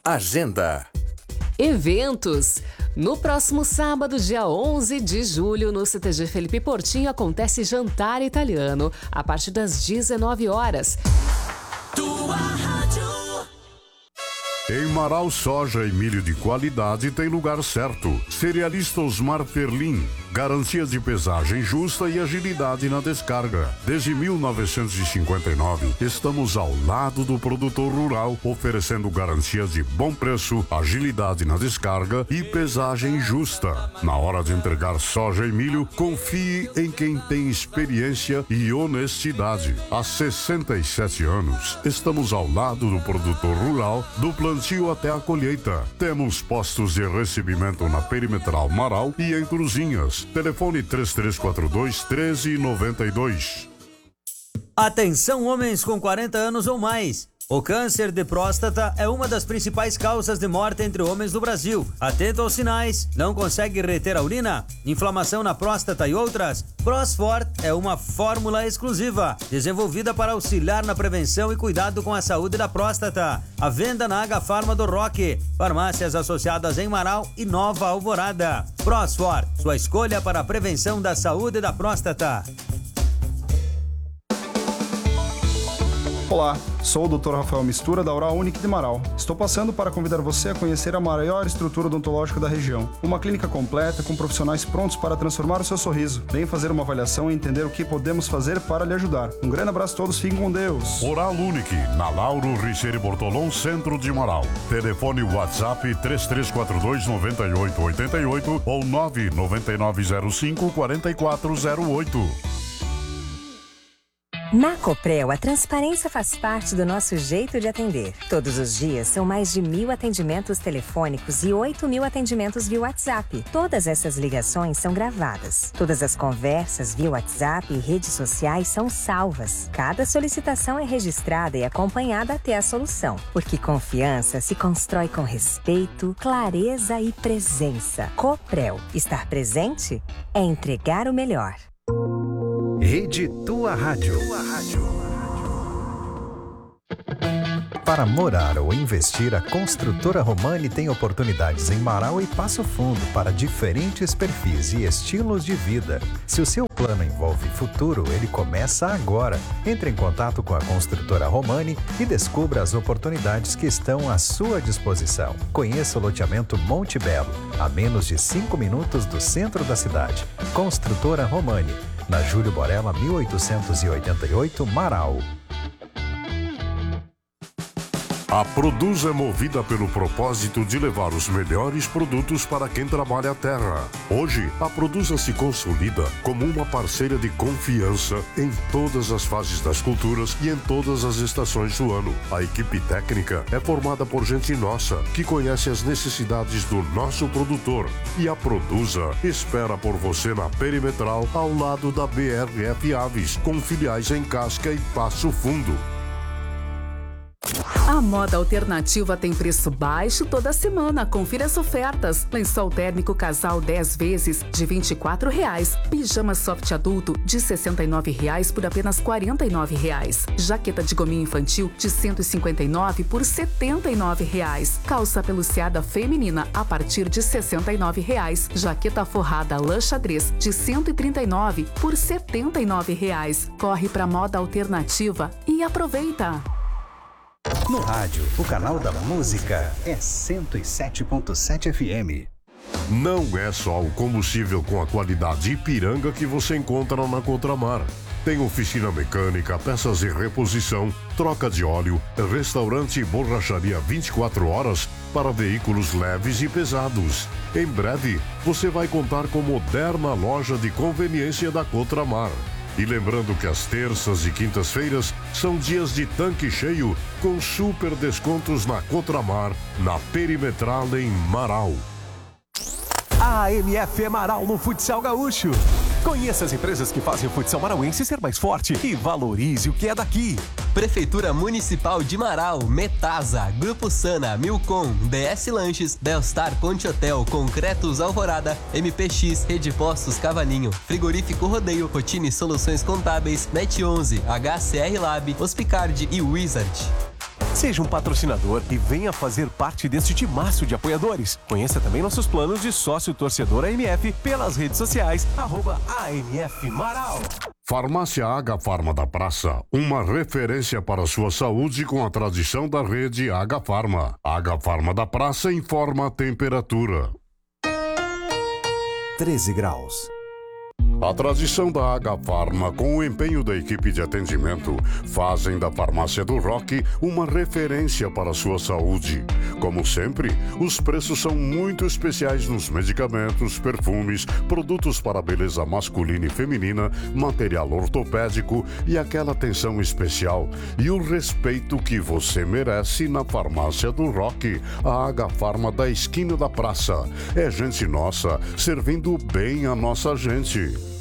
Agenda. Eventos. No próximo sábado, dia 11 de julho, no CTG Felipe Portinho, acontece jantar italiano, a partir das 19 horas. Tua rádio. Em Marau, soja e milho de qualidade tem lugar certo. Cerealista Osmar Perlim. Garantia de pesagem justa e agilidade na descarga. Desde 1959, estamos ao lado do produtor rural, oferecendo garantias de bom preço, agilidade na descarga e pesagem justa. Na hora de entregar soja e milho, confie em quem tem experiência e honestidade. Há 67 anos, estamos ao lado do produtor rural, do plantio até a colheita. Temos postos de recebimento na Perimetral Marau e em Cruzinhas. Telefone 3342-1392. Atenção, homens com 40 anos ou mais. O câncer de próstata é uma das principais causas de morte entre homens do Brasil. Atento aos sinais. Não consegue reter a urina? Inflamação na próstata e outras? Prosfort é uma fórmula exclusiva, desenvolvida para auxiliar na prevenção e cuidado com a saúde da próstata. À venda na Agafarma do Roque, farmácias associadas em Marau e Nova Alvorada. Prosfort, sua escolha para a prevenção da saúde da próstata. Olá, sou o Dr. Rafael Mistura da Oral Unique de Marau. Estou passando para convidar você a conhecer a maior estrutura odontológica da região. Uma clínica completa com profissionais prontos para transformar o seu sorriso. Venha fazer uma avaliação e entender o que podemos fazer para lhe ajudar. Um grande abraço a todos, fiquem com Deus. Oral Unique, na Lauro Richeire Bortolom, centro de Marau. Telefone WhatsApp 3342-9888 ou 99905-4408. Na Coprel, a transparência faz parte do nosso jeito de atender. Todos os dias são mais de 1.000 atendimentos telefônicos e 8.000 atendimentos via WhatsApp. Todas essas ligações são gravadas. Todas as conversas via WhatsApp e redes sociais são salvas. Cada solicitação é registrada e acompanhada até a solução. Porque confiança se constrói com respeito, clareza e presença. Coprel. Estar presente é entregar o melhor. Rede Tua Rádio. Para morar ou investir, a Construtora Romani tem oportunidades em Marau e Passo Fundo para diferentes perfis e estilos de vida. Se o seu plano envolve futuro, ele começa agora. Entre em contato com a Construtora Romani e descubra as oportunidades que estão à sua disposição. Conheça o loteamento Monte Belo, a menos de 5 minutos do centro da cidade. Construtora Romani, na Júlio Borella, 1888, Marau. A Produz é movida pelo propósito de levar os melhores produtos para quem trabalha a terra. Hoje, a Produza se consolida como uma parceira de confiança em todas as fases das culturas e em todas as estações do ano. A equipe técnica é formada por gente nossa, que conhece as necessidades do nosso produtor. E a Produza espera por você na Perimetral, ao lado da BRF Aves, com filiais em Casca e Passo Fundo. A Moda Alternativa tem preço baixo toda semana. Confira as ofertas. Lençol térmico casal 10 vezes de R$ 24,00. Pijama soft adulto de R$ 69,00 por apenas R$ 49,00. Jaqueta de gominho infantil de R$ 159 por R$ 79,00. Calça peluciada feminina a partir de R$ 69,00. Jaqueta forrada lã xadrez de R$ 139 por R$ 79,00. Corre pra Moda Alternativa e aproveita! No rádio, o canal da música é 107.7 FM. Não é só o combustível com a qualidade Ipiranga que você encontra na Contramar. Tem oficina mecânica, peças de reposição, troca de óleo, restaurante e borracharia 24 horas para veículos leves e pesados. Em breve, você vai contar com moderna loja de conveniência da Contramar. E lembrando que as terças e quintas-feiras são dias de tanque cheio com super descontos na Contramar, na Perimetral em Marau. A AMF é Marau no futsal gaúcho. Conheça as empresas que fazem o futsal marauense ser mais forte e valorize o que é daqui. Prefeitura Municipal de Marau, Metasa, Grupo Sana, Milcom, DS Lanches, Belstar Ponte Hotel, Concretos Alvorada, MPX, Rede Postos Cavalinho, Frigorífico Rodeio, Rotine Soluções Contábeis, Net11, HCR Lab, Hospicard e Wizard. Seja um patrocinador e venha fazer parte deste timaço de apoiadores. Conheça também nossos planos de sócio torcedor AMF pelas redes sociais, @AMF Marau. Farmácia H Farma da Praça, uma referência para a sua saúde com a tradição da rede H Farma. H Farma da Praça informa a temperatura. 13 graus. A tradição da H Farma, com o empenho da equipe de atendimento, fazem da Farmácia do Rock uma referência para a sua saúde. Como sempre, os preços são muito especiais nos medicamentos, perfumes, produtos para a beleza masculina e feminina, material ortopédico e aquela atenção especial e o respeito que você merece na Farmácia do Rock, a H Farma da esquina da praça. É gente nossa, servindo bem a nossa gente.